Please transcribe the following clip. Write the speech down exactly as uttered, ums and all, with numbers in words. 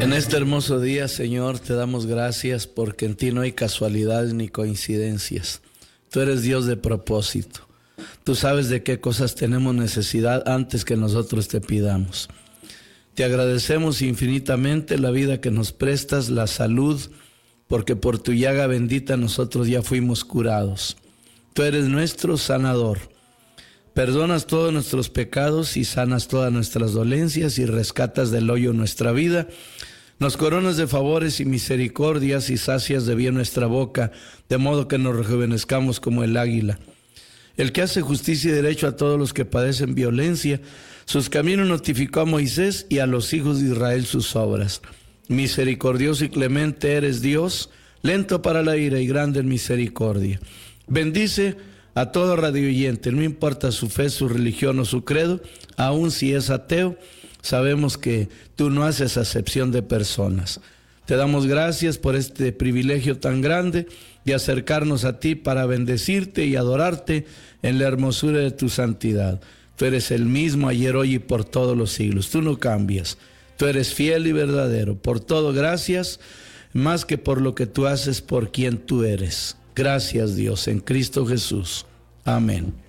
En este hermoso día, Señor, te damos gracias porque en ti no hay casualidades ni coincidencias. Tú eres Dios de propósito. Tú sabes de qué cosas tenemos necesidad antes que nosotros te pidamos. Te agradecemos infinitamente la vida que nos prestas, la salud, porque por tu llaga bendita nosotros ya fuimos curados. Tú eres nuestro sanador. Perdonas todos nuestros pecados y sanas todas nuestras dolencias y rescatas del hoyo nuestra vida. Nos coronas de favores y misericordias y sacias de bien nuestra boca, de modo que nos rejuvenezcamos como el águila. El que hace justicia y derecho a todos los que padecen violencia, sus caminos notificó a Moisés y a los hijos de Israel sus obras. Misericordioso y clemente eres Dios, lento para la ira y grande en misericordia. Bendice a todo radioyente, no importa su fe, su religión o su credo, aun si es ateo, sabemos que tú no haces acepción de personas. Te damos gracias por este privilegio tan grande de acercarnos a ti para bendecirte y adorarte en la hermosura de tu santidad. Tú eres el mismo ayer, hoy y por todos los siglos. Tú no cambias. Tú eres fiel y verdadero. Por todo, gracias, más que por lo que tú haces, por quien tú eres. Gracias, Dios, en Cristo Jesús. Amén.